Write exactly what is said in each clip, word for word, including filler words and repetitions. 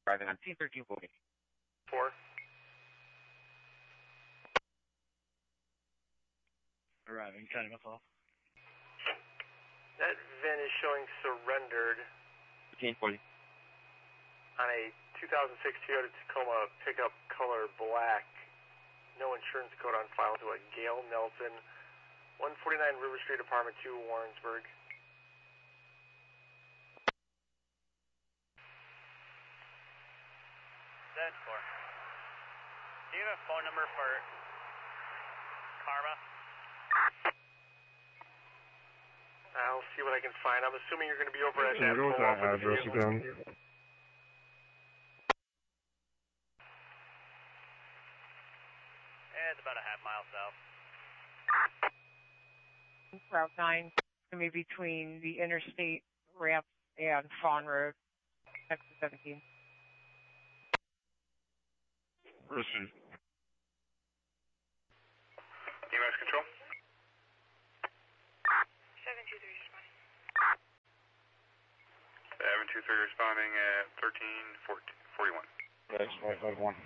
Driving on T thirteen forty. Four. Arriving, kind of off. That V I N is showing surrendered fifteen forty. on a two thousand six Toyota Tacoma pickup color black. No insurance code on file to a Gail Nelson, one forty-nine River Street, apartment two, Warrensburg. That's four. Do you have a phone number for Karma? I'll see what I can find. I'm assuming you're going to be over at Can that you go with pole that off of the address field. again? Yeah, it's about a half mile south. Route nine, going to be between the interstate ramp and Fawn Road, Texas seventeen. Receive. E M S control. seven two three responding. seven two three responding at thirteen forty-one. That's five five one.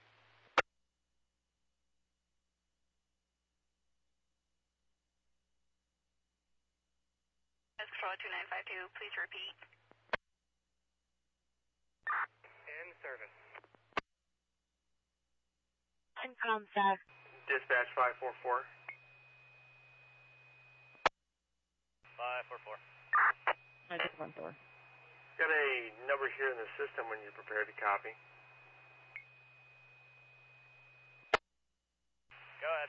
Control two nine five two, please repeat. In service. Incom staff. Dispatch five four four. Five four four. I just went door. Got a number here in the system when you're prepared to copy. Go ahead.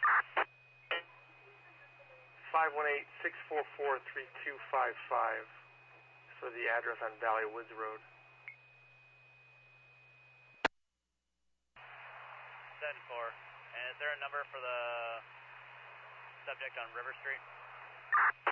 five one eight, six four four, three two five five for the address on Valley Woods Road. Seven four. And is there a number for the subject on River Street?